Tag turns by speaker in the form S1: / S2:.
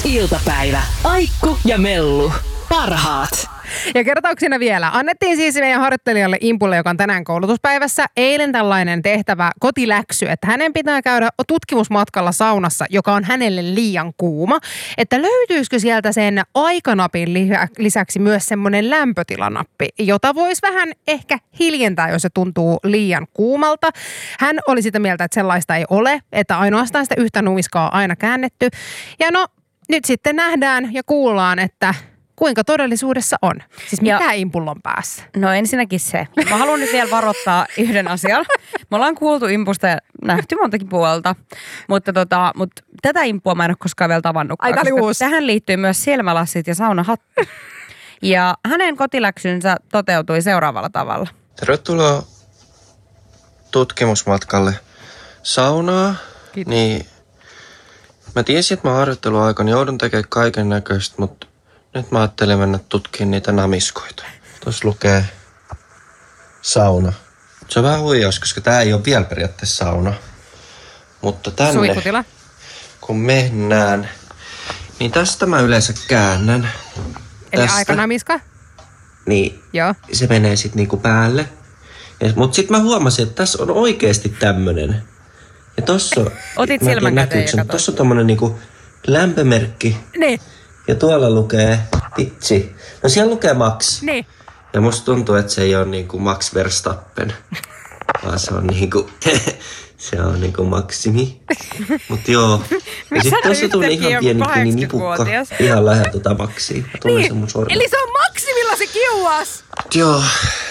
S1: iltapäivä. Aikku ja Mellu. Parhaat.
S2: Ja kertauksena vielä. Annettiin siis meidän harjoittelijalle Impulle, joka on tänään koulutuspäivässä, eilen tällainen tehtävä kotiläksy, että hänen pitää käydä tutkimusmatkalla saunassa, joka on hänelle liian kuuma. Että löytyisikö sieltä sen aikanapin lisäksi myös semmoinen lämpötilanappi, jota voisi vähän ehkä hiljentää, jos se tuntuu liian kuumalta. Hän oli sitä mieltä, että sellaista ei ole, että ainoastaan sitä yhtä nuiskaa aina käännetty. Ja no, nyt sitten nähdään ja kuullaan, että kuinka todellisuudessa on? Siis mitä Impulla on päässä?
S3: No ensinnäkin se. Mä haluan nyt vielä varoittaa yhden asian. Me ollaan kuultu Impusta ja nähty montakin puolta, mutta tätä Impua mä en ole koskaan vielä tavannutkaan.
S2: Ai, tää oli uusi.
S3: Tähän liittyy myös silmälassit ja saunahattu. Ja hänen kotiläksynsä toteutui seuraavalla tavalla.
S4: Tervetuloa tutkimusmatkalle saunaa.
S2: Kiitos.
S4: Niin, mä tiesin, että mä harjoitteluaikana joudun tekemään kaiken näköistä, mutta nyt mä ajattelin mennä tutkimaan niitä namiskoita. Tuossa lukee sauna. Se on vähän huijaus, koska tää ei ole vielä periaatteessa sauna. Mutta tänne,
S2: Suihkutila.
S4: kun mennään, niin tästä mä yleensä käännän.
S2: Eli aikanamiska?
S4: Niin,
S2: Joo.
S4: se menee sit niinku päälle. Mutta sit mä huomasin, että tässä on oikeesti tämmönen. Ja tossa on,
S3: Otit silmän käteen ja katsoit.
S4: tossa on tommonen niinku lämpömerkki.
S2: Niin.
S4: Ja tuolla lukee vitsi. No siellä lukee Max.
S2: Niin.
S4: Ja musta tuntuu, että se ei ole niinku Max Verstappen. Vaan se on niinku, se on niinku Maximi. Mut joo. Ja sit tossa tuli ihan pieni nipukka. Ihan lähellä tota Maxia. Mä tunnen sen mun sormen.
S2: Eli se on Maksimilla se kiuas!
S4: Joo.